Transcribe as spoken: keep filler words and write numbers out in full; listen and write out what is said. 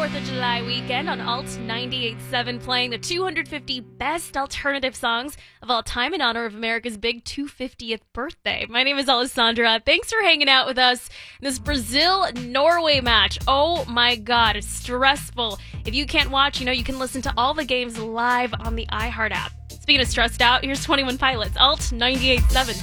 fourth of July weekend on Alt ninety-eight point seven, playing the two hundred fifty best alternative songs of all time in honor of America's big two hundred fiftieth birthday. My name is Alessandra. Thanks for hanging out with us. This Brazil-Norway match, oh my god, it's stressful. If you can't watch, you know, you can listen to all the games live on the iHeart app. Speaking of stressed out, here's twenty-one Pilots, Alt ninety-eight point seven.